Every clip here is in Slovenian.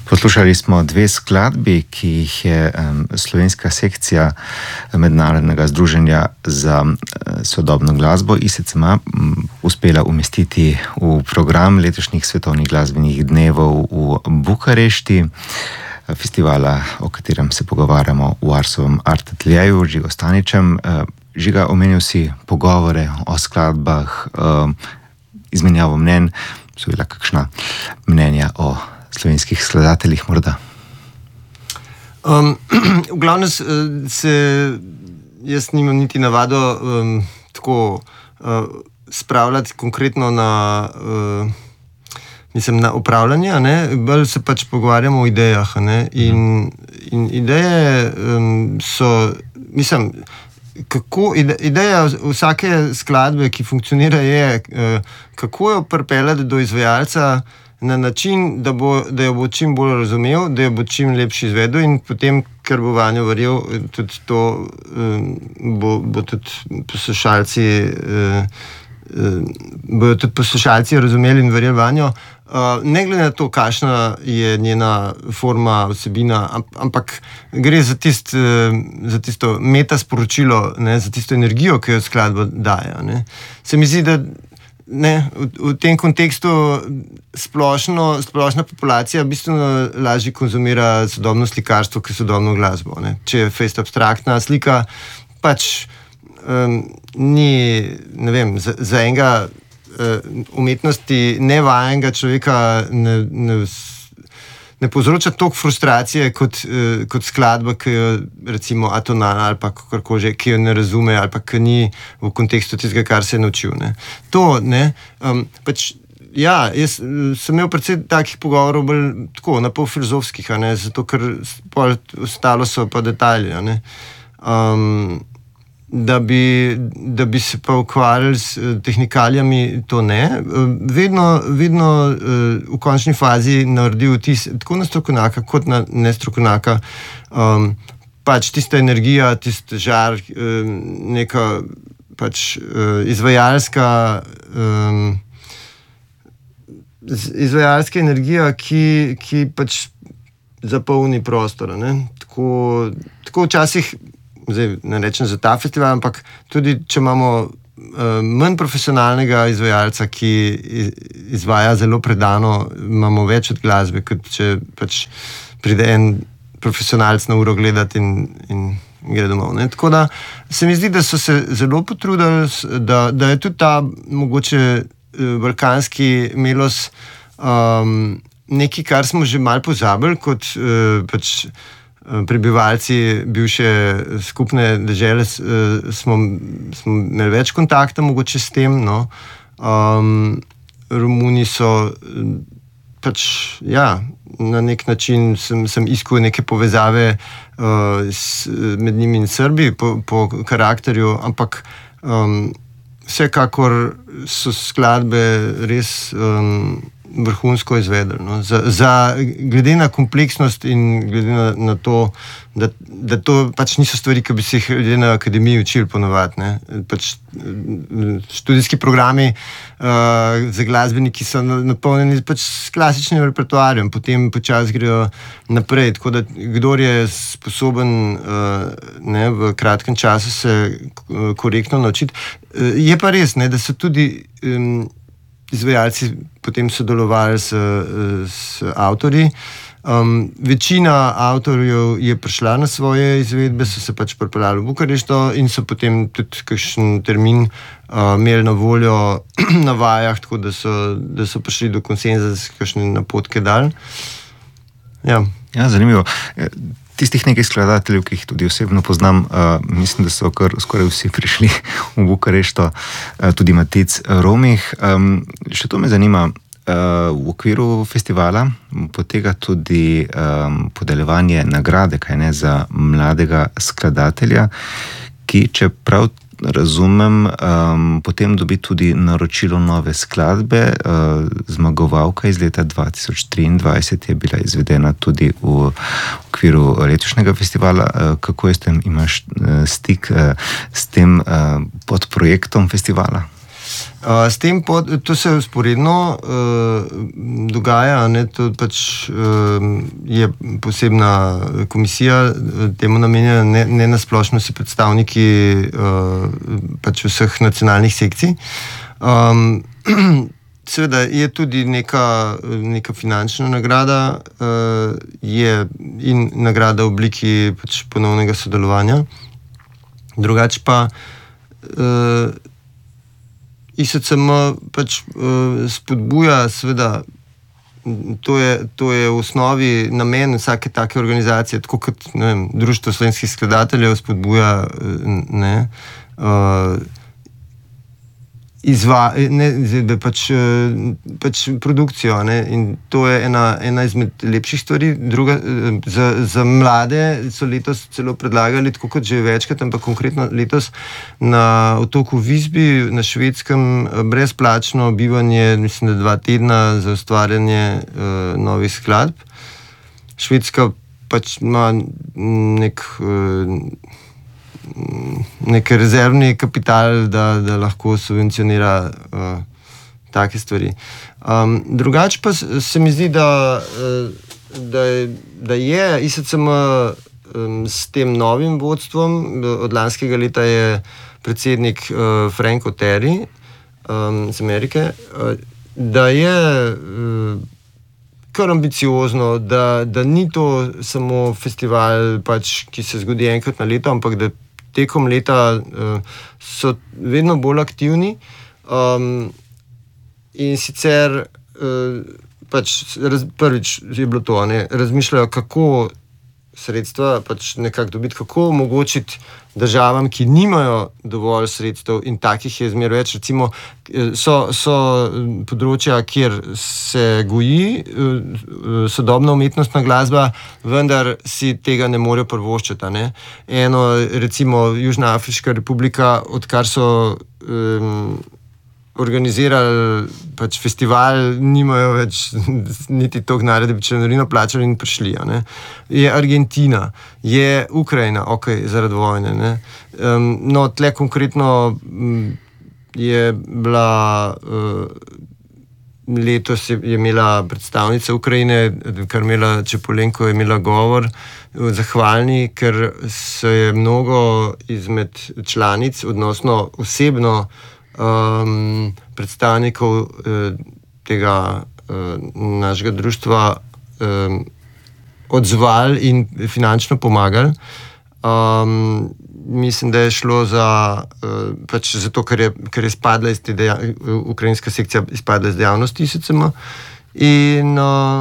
Poslušali smo dve skladbi, ki jih je slovenska sekcija Mednarodnega združenja za sodobno glasbo ISCMA uspela umestiti v program letošnjih svetovnih glasbenih dnevov v Bukarešti, festivala, o katerem se pogovarjamo v Arsovem Art Ateljeju, Žigo Staničem. Žiga, omenil si pogovore o skladbah, izmenjavo mnenj, so bila kakšna mnenja o slovenskih skladateljih morda? V glavnem se jaz nimam niti navado tako spravljati konkretno na upravljanje, ne? Bolj se pač pogovarjamo o idejah, ne? In ideje so, ideja vsake skladbe, ki funkcionira, je, kako jo pripeljati do izvajalca na način, da jo bo čim bolj razumel, da jo bo čim lepši izvedel, in potem, ker bo vanjo verjel, tudi to bo tudi poslušalci razumeli in verjeli vanjo. Ne glede na to, kakšna je njena forma, vsebina, ampak gre za tisto meta sporočilo, ne, za tisto energijo, ki jo skladba daje. Ne. Se mi zdi, da v tem kontekstu splošna populacija bistveno lažje konzumira sodobno slikarstvo, kot sodobno glasbo. Ne. Če je fejst abstraktna slika, pač ni, ne vem, za enega umetnosti nevajenega človeka ne povzroča toliko frustracije kot skladba, ki jo recimo atonalna ali pa kakorkoli že, ki jo ne razume ali pa ki ni v kontekstu tistega, kar se je naučil. Ne. To, ne, pač, ja, jaz sem imel precej takih pogovorov bolj tako, na pol filozofskih, a ne, zato ker ostalo so pa detajli, a ne. Da bi se pa ukvarjali s tehnikalijami, to ne. Vedno v končni fazi naredi vtis tako na strokovnjaka kot na nestrokovnjaka. Pač tista energija, tisti žar, neka pač izvajalska energija, ki pač zapolni prostor, ne. Tako včasih, zdaj ne rečem za ta festival, ampak tudi, če imamo manj profesionalnega izvajalca, ki izvaja zelo predano, imamo več od glasbe, kot če pač pride en profesionalc na uro gledati in gre domov. Ne. Tako da se mi zdi, da so se zelo potrudili, da je tudi ta mogoče balkanski melos nekaj, kar smo že malo pozabili, kot pač prebivalci bivše skupne dežele smo imeli več kontakta mogoče s tem, no. Romuni so pač, ja, na nek način sem iskal neke povezave med njimi in Srbi po karakterju, ampak vsekakor so skladbe res vrhunsko izvedli. No. Glede na kompleksnost in glede na to, da to pač niso stvari, ki bi se jih ljudje na akademiji učili ponovadi. Pač študijski programi za glasbeniki so napolnjeni pač s klasičnim repertoarjem, potem počasi grejo naprej, tako da kdor je sposoben v kratkem času se korektno naučiti. Je pa res, da so tudi izvajalci potem sodelovali s avtorji. Večina avtorjev je prišla na svoje izvedbe, so se pač pripeljali v Bukarešto in so potem tudi kakšen termin imeli na voljo na vajah, tako da so prišli do konsenza, da so kakšne napotke dali. Ja, zanimivo. Tistih nekaj skladateljev, ki jih tudi osebno poznam, mislim, da so skoraj vsi prišli v Bukarešto, tudi Matic Romih. Še to me zanima, v okviru festivala poteka tudi podeljevanje nagrade, za mladega skladatelja, ki, čeprav razumem, potem dobi tudi naročilo nove skladbe. Zmagovalka iz leta 2023 je bila izvedena tudi v okviru letošnjega festivala. Kako je s tem, imaš stik s tem podprojektom festivala? S tem to se usporedno dogaja, ne, to pač je posebna komisija temu namenjena, ne nasplošno si predstavniki pač vseh nacionalnih sekcij. Seveda je tudi neka finančna nagrada, je in nagrada v obliki pač ponovnega sodelovanja. Drugače pa ISCM pač spodbuja, seveda, to je v osnovi namen vsake take organizacije, tako kot, ne vem, Društvo slovenskih skladateljev spodbuja, pač produkcijo, ne? In to je ena izmed lepših stvari. Druga, za mlade so letos celo predlagali, tako kot že večkrat, ampak konkretno letos na otoku Visby na Švedskem brezplačno bivanje, mislim, da 2 tedna za ustvarjanje novih skladb. Švedska pač ima nek rezervni kapital, da lahko subvencionira take stvari. Drugače pa se mi zdi, da je ISCM s tem novim vodstvom, od lanskega leta je predsednik Frank Oteri iz Amerike, da je kar ambiciozno, da ni to samo festival, pač, ki se zgodi enkrat na leto, ampak da tekom leta so vedno bolj aktivni in sicer pač prvič je bilo to, ne, razmišljajo, kako sredstva pač nekako dobiti, kako omogočiti državam, ki nimajo dovolj sredstev, in takih je zmeraj več. Recimo, so področja, kjer se goji sodobna umetnostna glasba, vendar si tega ne morejo privoščiti, ne. Eno, recimo Južna Afriška republika, odkar so organizirali pač festival, nimajo več niti toliko denarja, da bi članarino plačali in prišli, ne. Je Argentina, je Ukrajina, zaradi vojne, ne. No, tle konkretno je bila letos je imela predstavnica Ukrajine, Karmela Čepolenko, je imela govor zahvalni, ker se je mnogo izmed članic, odnosno osebno predstavnikov tega našega društva odzvali in finančno pomagali. Mislim, da je šlo pač zato, ker je spadla iz te ukrajinska sekcija izpadla iz dejavnosti ISCM, in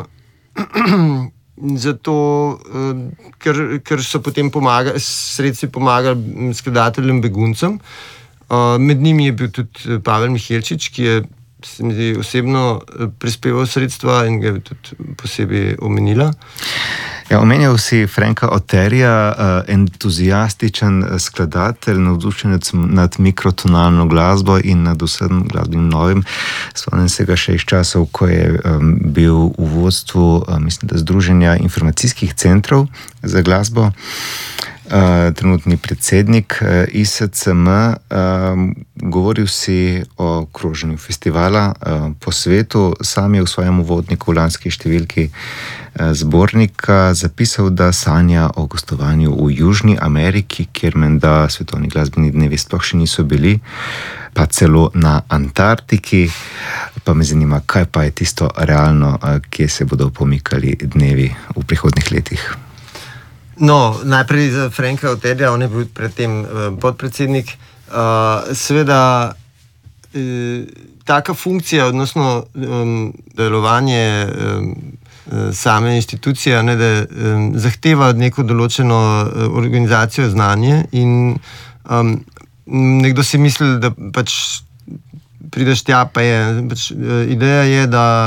zato, ker so potem sredstvi pomagali skladateljem beguncem. Med njimi je bil tudi Pavel Mihelčič, ki je, se mi zdi, osebno prispeval sredstva in ga je tudi posebej omenila. Ja, omenjal si Franka Oterija, entuzijastičen skladatelj, navdušenec nad mikrotonalno glasbo in nad vsem glasbenim novim. Spomnim se ga še iz časov, ko je bil v vodstvu, mislim, da Združenja informacijskih centrov za glasbo. Trenutni predsednik ISCM. Govoril si o kroženju festivala po svetu. Sam je v svojem uvodniku v lanski številki zbornika zapisal, da sanja o gostovanju v Južni Ameriki, kjer menda svetovni glasbeni dnevi sploh še niso bili, pa celo na Antarktiki. Pa me zanima, kaj pa je tisto realno, kje se bodo pomikali dnevi v prihodnjih letih. No, najprej za Franka Oterija, on je bil predtem podpredsednik. Seveda, taka funkcija, odnosno delovanje same institucije, ne, da zahteva neko določeno organizacijo, znanje, in nekdo si misli, da pač prideš tja, pa je. Pač, ideja je,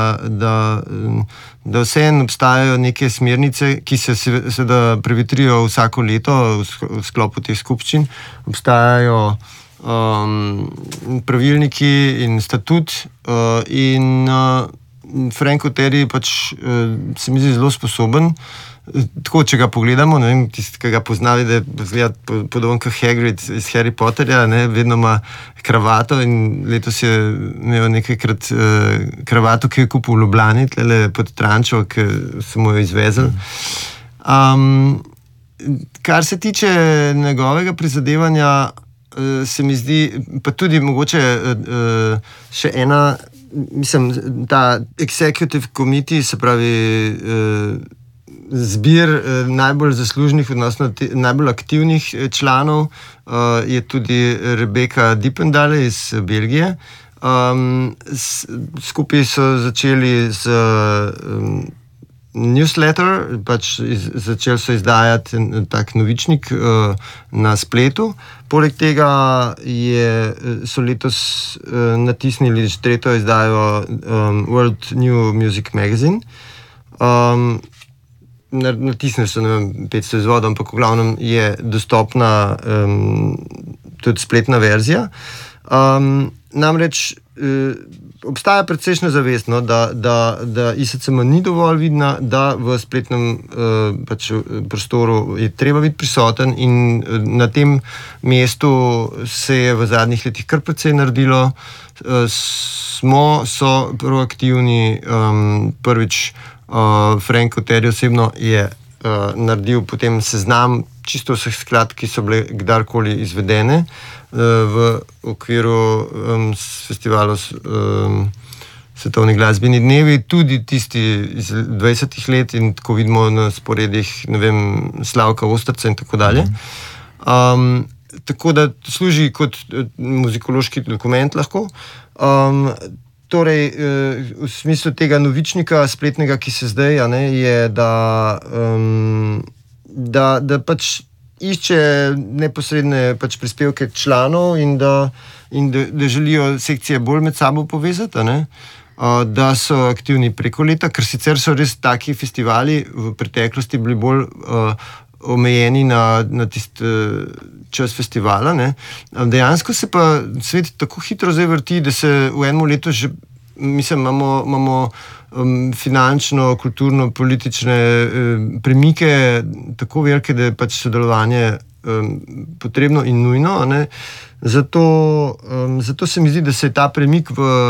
da vseeno obstajajo neke smernice, ki se seveda prevetrijo vsako leto v sklopu teh skupščin. Obstajajo pravilniki in statut, in Frank Oteri pač se mi zdi zelo sposoben. Tako, če ga pogledamo, ne vem, tisti, ki ga poznali, da je podoben kot Hagrid iz Harry Potterja, ne, vedno ima kravato in letos je imel nekajkrat kravato, ki je kupil v Ljubljani, tlele pod Trančo, ki so mu jo izvezli. Kar se tiče njegovega prizadevanja, se mi zdi, pa tudi mogoče še ena, mislim, ta executive committee, se pravi zbir najbolj zaslužnih, odnosno najbolj aktivnih članov, je tudi Rebecca Dipendale iz Belgije. Skupaj so začeli z newsletter, pač začeli so izdajati tak novičnik na spletu. Poleg tega so letos natisnili tretjo izdajo World New Music Magazine. Natisnili so 500 izvodov, ampak v glavnem je dostopna tudi spletna verzija. Namreč obstaja precejšnja zavest, no, da ISCM ni dovolj vidna, da v spletnem pač prostoru je treba biti prisoten in na tem mestu se je v zadnjih letih kar precej naredilo. So proaktivni, prvič Frank Oteri osebno je naredil potem seznam čisto vseh skladb, ki so bile kdarkoli izvedene v okviru festivalov Svetovni glasbeni dnevi, tudi tisti iz 20 let in tako vidimo na sporedih, ne vem, Slavka Ostrca in tako dalje. Tako da služi kot muzikološki dokument lahko. Torej, v smislu tega novičnika spletnega, ki se zdaj, je, da pač išče neposredne pač prispevke članov in da želijo sekcije bolj med sabo povezati, da so aktivni preko leta, ker sicer so res taki festivali v preteklosti bili bolj omejeni na tisti čas festivala. Dejansko se pa svet tako hitro zdaj vrti, da se v enem letu že, mislim, imamo finančno, kulturno, politične premike tako velike, da je pač sodelovanje potrebno in nujno. Zato se mi zdi, da se je ta premik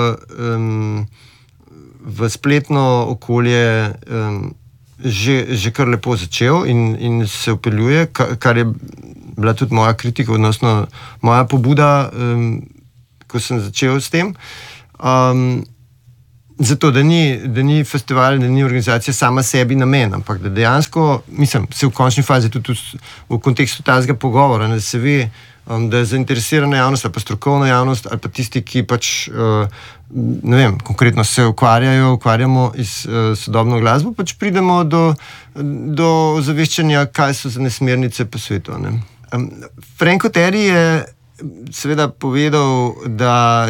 v spletno okolje že kar lepo začel in se vpeljuje, kar je bila tudi moja kritika, odnosno moja pobuda, ko sem začel s tem. Zato, da ni festival, da ni organizacija sama sebi namen, ampak da dejansko, mislim, se v končni fazi tudi v kontekstu tazga pogovora, da se ve, da je zainteresirana javnost ali pa strokovna javnost ali pa tisti, ki pač, ne vem, konkretno se ukvarjamo iz sodobno glasbo, pač pridemo do ozaveščanja, kaj so za nesmernice po svetu. Frank Oteri je seveda povedal, da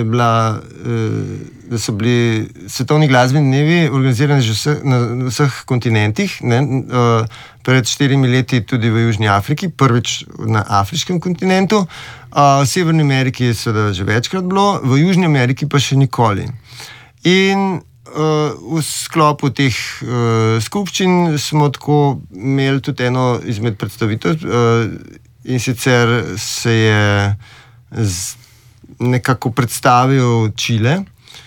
so bili svetovni glasbeni dnevi organizirani že na vseh kontinentih, pred 4 leti tudi v Južni Afriki, prvič na afriškem kontinentu, v Severni Ameriki je seveda že večkrat bilo, v Južni Ameriki pa še nikoli. In v sklopu teh skupščin smo tako imeli tudi eno izmed predstavitev, in sicer se je nekako predstavil Čile.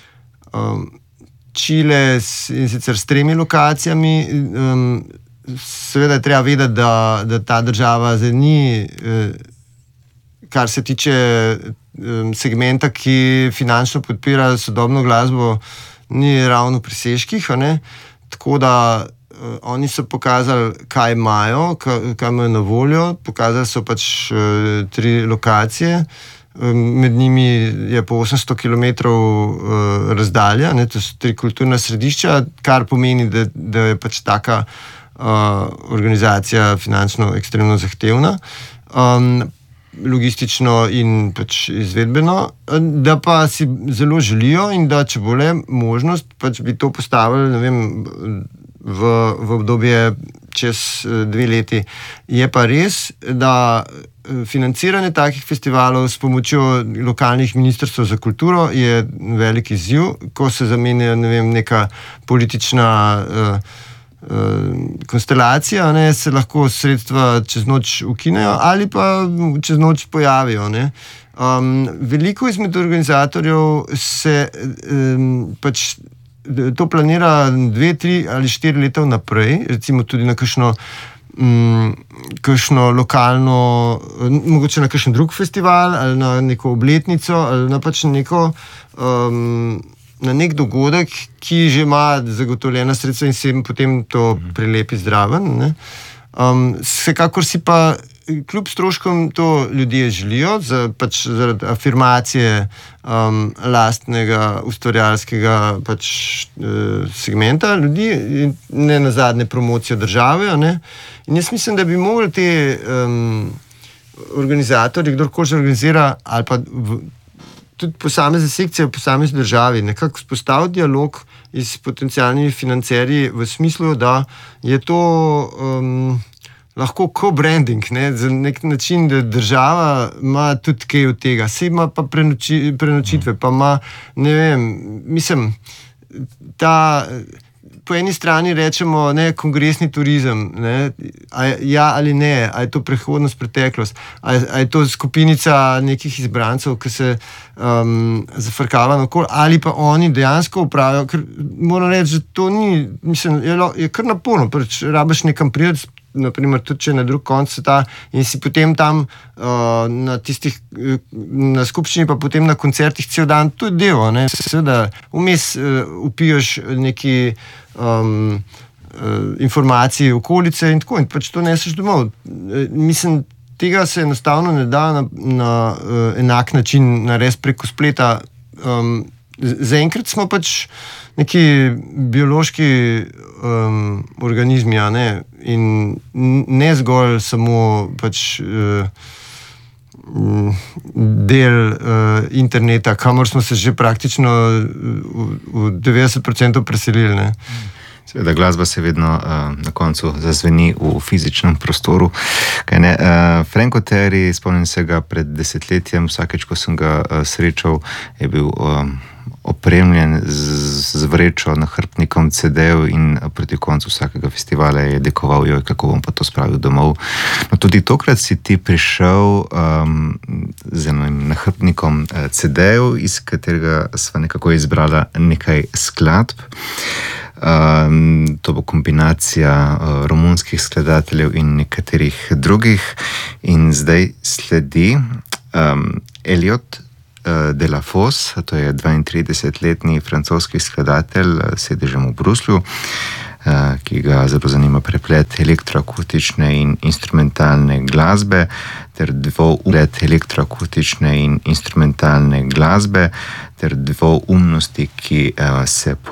Čile in sicer s 3 lokacijami. Seveda je treba vedeti, da ta država zdaj ni, kar se tiče segmenta, ki finančno podpira sodobno glasbo, ni ravno v presežkih, tako da oni so pokazali, kaj imajo na voljo. Pokazali so pač 3 lokacije, med njimi je po 800 km razdalja, to so 3 kulturna središča, kar pomeni, da je pač taka organizacija finančno ekstremno zahtevna, logistično in pač izvedbeno, da pa si zelo želijo in da, če bo le možnost, pač bi to postavili, ne vem, v obdobje čez 2 leti. Je pa res, da financiranje takih festivalov s pomočjo lokalnih ministrstv za kulturo je velik izziv, ko se zamenja, neka politična konstelacija, se lahko sredstva čez noč ukinejo ali pa čez noč pojavijo. Veliko izmed organizatorjev se pač to planira 2, 3 ali 4 leta vnaprej, recimo tudi na kakšno lokalno, mogoče na kakšen drug festival ali na neko obletnico ali na pač na nek dogodek, ki že ima zagotovljena sredstva in se jim potem to prilepi zraven. Vsekakor si pa kljub stroškom to ljudje želijo, pač zaradi afirmacije lastnega ustvarjalskega pač segmenta ljudi in ne nazadnje promocijo države. In jaz mislim, da bi mogli te organizatorji, kdorkoli že organizira, ali pa tudi posamezne sekcije v posamezni državi, nekako spostaviti dialog s potencialnimi financerji v smislu, da je to lahko co-branding, za nek način, da država ima tudi kaj od tega. Saj ima pa prenočitve, pa ima, mislim, po eni strani rečemo, kongresni turizem, ja ali ne, a je to prehodnost, preteklost, a je to skupinica nekih izbrancev, ki se zafrkava naokoli, ali pa oni dejansko upravijo, ker moram reči, da to ni, mislim, je kar naporno, pač rabiš nekam priti, naprimer tudi če na drug konc sveta in si potem tam na skupščini pa potem na koncertih cel dan, to je delo, seveda vmes upiješ neki informacije okolice in tako, in pač to neseš domov. Mislim, tega se enostavno ne da na enak način narediti preko spleta. Zaenkrat smo pač neki biološki organizmi, in ne zgolj samo pač del interneta, kamor smo se že praktično v 90% preselili. Seveda, glasba se vedno na koncu zazveni v fizičnem prostoru. Franco Terry, spomnim se ga pred 10 letjem, vsakeč, ko sem ga srečal, je bil opremljen z vrečo, nahrbtnikom CD-jev in proti koncu vsakega festivala je dekoval, kako bom pa to spravil domov. No, tudi tokrat si ti prišel z enim nahrbtnikom CD-jev, iz katerega sva nekako izbrala nekaj skladb. To bo kombinacija romunskih skladateljev in nekaterih drugih. In zdaj sledi Elliot de la Fosse, to je 32-letni francoski skladatelj s sedežem v Bruslju, ki ga zelo zanima preplet elektroakustične in instrumentalne glasbe ter dvoumnosti, ki se